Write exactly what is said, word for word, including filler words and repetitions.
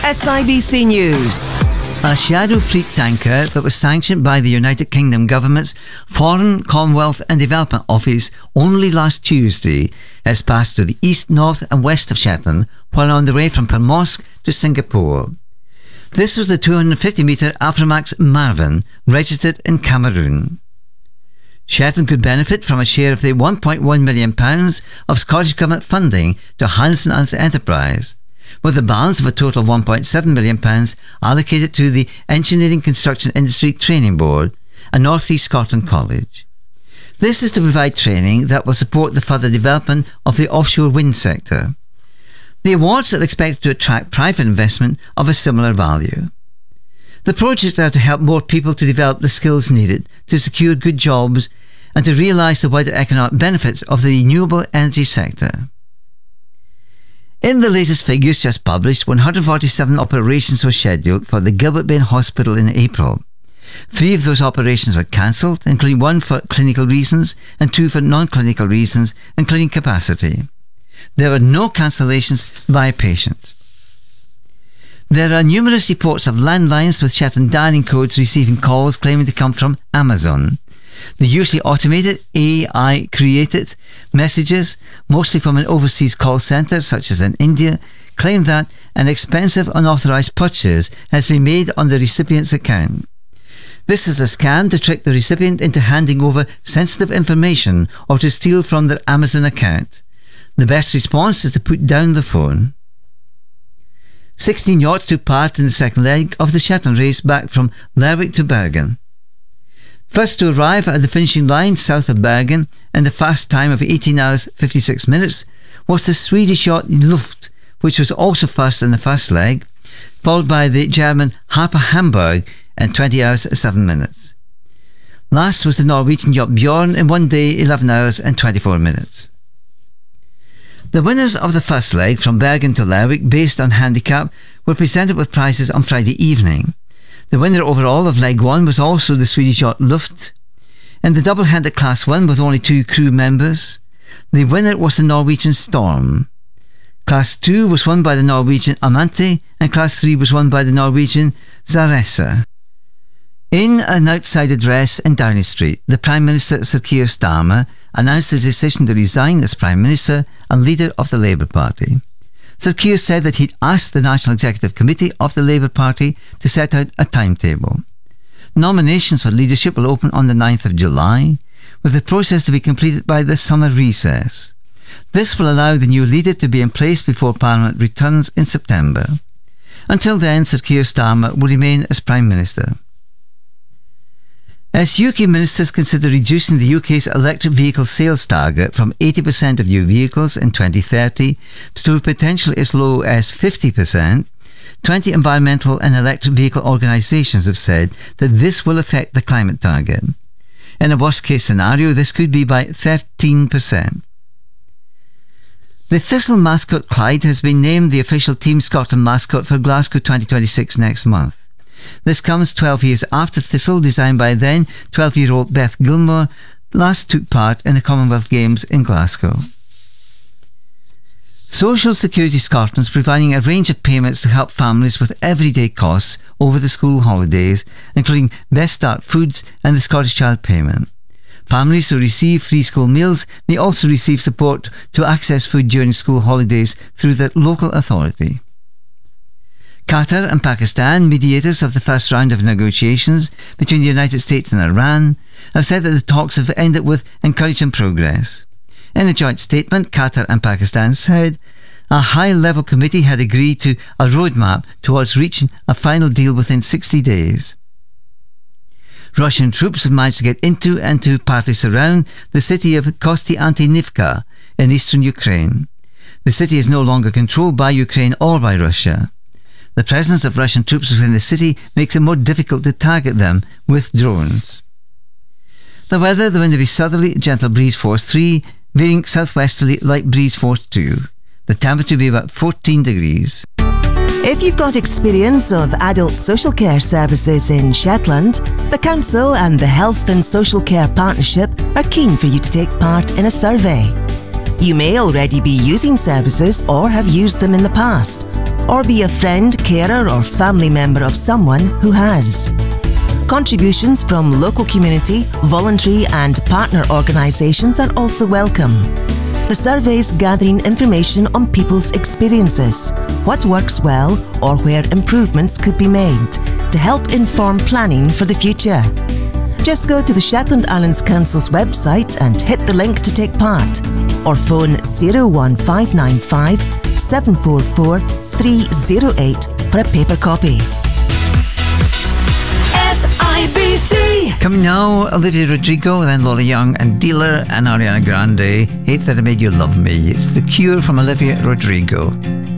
S I B C News. A shadow fleet tanker that was sanctioned by the United Kingdom government's Foreign, Commonwealth and Development Office only last Tuesday has passed to the east, north and west of Shetland while on the way from Permosk to Singapore. This was the two hundred fifty metre Aframax Marvin, registered in Cameroon. Shetland could benefit from a share of the one point one million pounds of Scottish Government funding to Hanson and Enterprise, with the balance of a total of one point seven million pounds allocated to the Engineering Construction Industry Training Board and North East Scotland College. This is to provide training that will support the further development of the offshore wind sector. The awards are expected to attract private investment of a similar value. The projects are to help more people to develop the skills needed to secure good jobs and to realise the wider economic benefits of the renewable energy sector. In the latest figures just published, one hundred forty-seven operations were scheduled for the Gilbert Bain Hospital in April. Three of those operations were cancelled, including one for clinical reasons and two for non-clinical reasons, including capacity. There were no cancellations by a patient. There are numerous reports of landlines with Shetland dialing codes receiving calls claiming to come from Amazon. The usually automated, A I-created messages, mostly from an overseas call centre such as in India, claim that an expensive unauthorised purchase has been made on the recipient's account. This is a scam to trick the recipient into handing over sensitive information or to steal from their Amazon account. The best response is to put down the phone. sixteen yachts took part in the second leg of the Shetland race back from Lerwick to Bergen. First to arrive at the finishing line south of Bergen in the fast time of eighteen hours fifty-six minutes was the Swedish yacht Luft, which was also first in the first leg, followed by the German Harper Hamburg in twenty hours seven minutes. Last was the Norwegian yacht Bjorn in one day, eleven hours and twenty-four minutes. The winners of the first leg from Bergen to Lerwick, based on handicap, were presented with prizes on Friday evening. The winner overall of leg one was also the Swedish yacht Luft. In the double-handed class one with only two crew members, the winner was the Norwegian Storm. Class two was won by the Norwegian Amante and class three was won by the Norwegian Zaressa. In an outside address in Downing Street, the Prime Minister Sir Keir Starmer announced his decision to resign as Prime Minister and leader of the Labour Party. Sir Keir said that he'd asked the National Executive Committee of the Labour Party to set out a timetable. Nominations for leadership will open on the ninth of July, with the process to be completed by the summer recess. This will allow the new leader to be in place before Parliament returns in September. Until then, Sir Keir Starmer will remain as Prime Minister. As U K ministers consider reducing the U K's electric vehicle sales target from eighty percent of new vehicles in twenty thirty to potentially as low as fifty percent, twenty environmental and electric vehicle organisations have said that this will affect the climate target. In a worst-case scenario, this could be by thirteen percent. The Thistle mascot Clyde has been named the official Team Scotland mascot for Glasgow twenty twenty-six next month. This comes twelve years after Thistle, designed by then twelve-year-old Beth Gilmore, last took part in the Commonwealth Games in Glasgow. Social Security Scotland is providing a range of payments to help families with everyday costs over the school holidays, including Best Start Foods and the Scottish Child Payment. Families who receive free school meals may also receive support to access food during school holidays through their local authority. Qatar and Pakistan, mediators of the first round of negotiations between the United States and Iran, have said that the talks have ended with encouraging progress. In a joint statement, Qatar and Pakistan said a high-level committee had agreed to a roadmap towards reaching a final deal within sixty days. Russian troops have managed to get into and to partly surround the city of Kostyantynivka in eastern Ukraine. The city is no longer controlled by Ukraine or by Russia. The presence of Russian troops within the city makes it more difficult to target them with drones. The weather, the wind will be southerly, gentle breeze force three, veering southwesterly, light breeze force two. The temperature will be about fourteen degrees. If you've got experience of adult social care services in Shetland, the Council and the Health and Social Care Partnership are keen for you to take part in a survey. You may already be using services or have used them in the past. or be a friend, carer or family member of someone who has. Contributions from local community, voluntary and partner organisations are also welcome. The survey is gathering information on people's experiences, what works well or where improvements could be made to help inform planning for the future. Just go to the Shetland Islands Council's website and hit the link to take part, or phone zero one five nine five, seven four four, three zero eight for a paper copy. S I B C. Coming now, Olivia Rodrigo, then Lola Young and Dealer and Ariana Grande. Hate That I Made You Love Me. It's The Cure from Olivia Rodrigo.